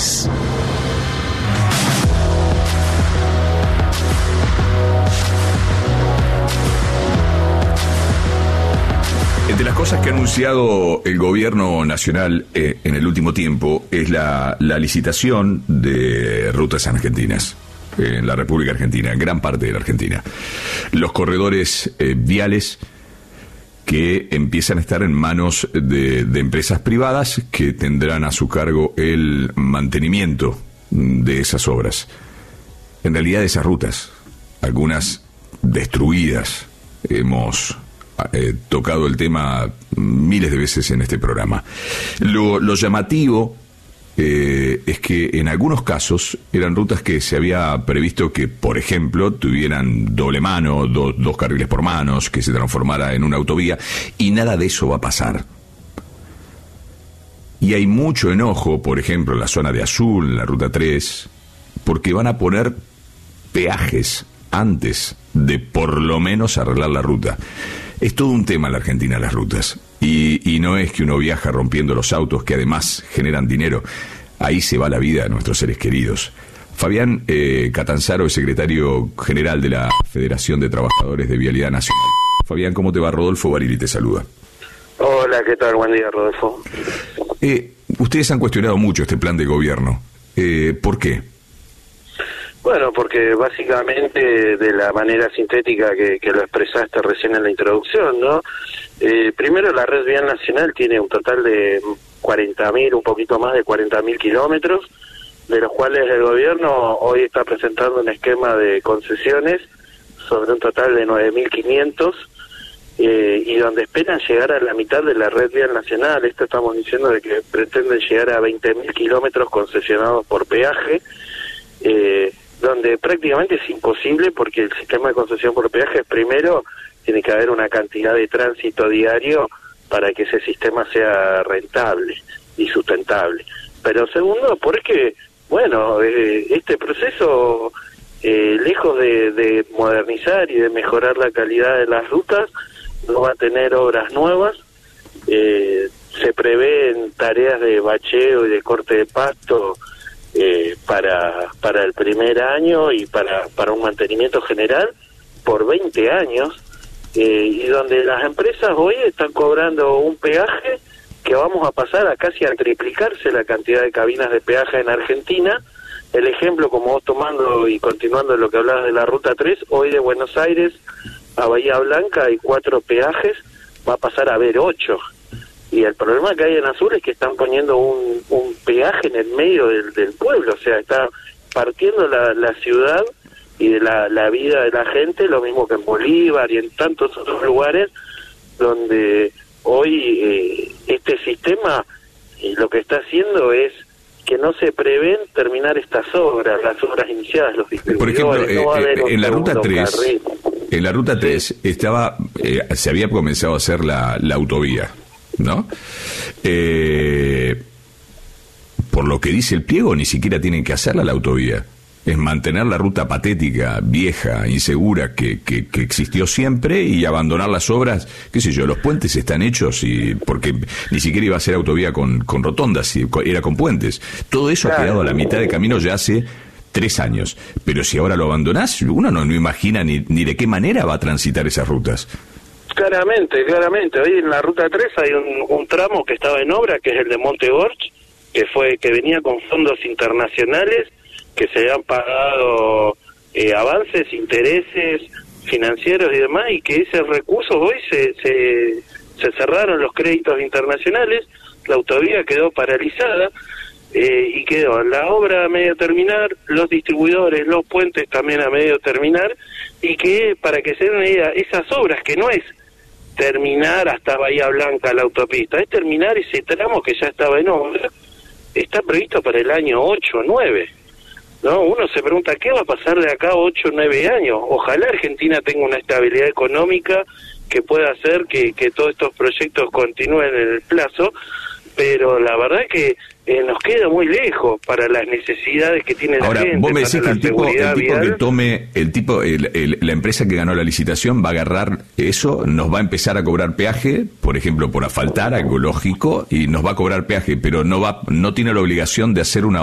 país. Entre las cosas que ha anunciado el gobierno nacional en el último tiempo es la licitación de rutas argentinas, en la República Argentina, en gran parte de la Argentina. Los corredores viales que empiezan a estar en manos de empresas privadas que tendrán a su cargo el mantenimiento de esas obras. En realidad esas rutas, algunas destruidas, hemos tocado el tema miles de veces en este programa. Lo llamativo es que en algunos casos eran rutas que se había previsto que, por ejemplo, tuvieran doble mano, dos carriles por manos, que se transformara en una autovía, y nada de eso va a pasar. Y hay mucho enojo, por ejemplo, en la zona de Azul, en la Ruta 3, porque van a poner peajes antes de por lo menos arreglar la ruta. Es todo un tema en la Argentina las rutas, y no es que uno viaja rompiendo los autos que además generan dinero. Ahí se va la vida de nuestros seres queridos. Fabián Catanzaro es secretario general de la Federación de Trabajadores de Vialidad Nacional. Fabián, ¿cómo te va? Rodolfo Barili te saluda. Hola, ¿qué tal? Buen día, Rodolfo. Ustedes han cuestionado mucho este plan de gobierno. ¿Por qué? Bueno, porque básicamente de la manera sintética que lo expresaste recién en la introducción, ¿no? Primero, la red vial nacional tiene un total de 40.000, un poquito más de 40.000 kilómetros, de los cuales el gobierno hoy está presentando un esquema de concesiones sobre un total de 9.500, y donde esperan llegar a la mitad de la red vial nacional. Esto estamos diciendo de que pretenden llegar a 20.000 kilómetros concesionados por peaje, donde prácticamente es imposible, porque el sistema de concesión por peaje, primero, tiene que haber una cantidad de tránsito diario para que ese sistema sea rentable y sustentable. Pero segundo, porque, bueno, este proceso, lejos de modernizar y de mejorar la calidad de las rutas, no va a tener obras nuevas. Se prevén tareas de bacheo y de corte de pasto para el primer año y para un mantenimiento general por 20 años, y donde las empresas hoy están cobrando un peaje que vamos a pasar a casi a triplicarse la cantidad de cabinas de peaje en Argentina. El ejemplo, como vos tomando y continuando lo que hablabas de la Ruta 3, hoy de Buenos Aires a Bahía Blanca hay 4 peajes, va a pasar a haber 8. Y el problema que hay en Azul es que están poniendo un peaje en el medio del pueblo, o sea, está partiendo la ciudad y de la vida de la gente, lo mismo que en Bolívar y en tantos otros lugares donde hoy este sistema lo que está haciendo es que no se prevén terminar estas obras, las obras iniciadas, los distribuidores. Por ejemplo, no va a haber en la Ruta 3, carril. En la Ruta 3 estaba, se había comenzado a hacer la autovía, ¿no? Por lo que dice el pliego, ni siquiera tienen que hacerla la autovía. Es mantener la ruta patética, vieja, insegura, que existió siempre, y abandonar las obras. Qué sé yo, los puentes están hechos, y porque ni siquiera iba a ser autovía con rotondas, era con puentes. Todo eso ha quedado a la mitad de camino ya hace 3 años. Pero si ahora lo abandonás, uno no imagina ni de qué manera va a transitar esas rutas. Claramente. Hoy en la Ruta 3 hay un tramo que estaba en obra, que es el de Monte Gorch, que venía con fondos internacionales, que se han pagado avances, intereses financieros y demás, y que esos recursos hoy se cerraron los créditos internacionales, la autovía quedó paralizada, y quedó la obra a medio terminar, los distribuidores, los puentes también a medio terminar, y que, para que se den una idea, esas obras, que no es terminar hasta Bahía Blanca la autopista, es terminar ese tramo que ya estaba en obra, está previsto para el año 8 o 9. ¿No? Uno se pregunta, ¿qué va a pasar de acá a 8 o 9 años? Ojalá Argentina tenga una estabilidad económica que pueda hacer que todos estos proyectos continúen en el plazo, pero la verdad es que nos queda muy lejos para las necesidades que tiene ahora, la gente. Vos me decís que el tipo vial. Que tome, la empresa que ganó la licitación va a agarrar eso, nos va a empezar a cobrar peaje, por ejemplo, por asfaltar, algo lógico, y nos va a cobrar peaje, pero no tiene la obligación de hacer una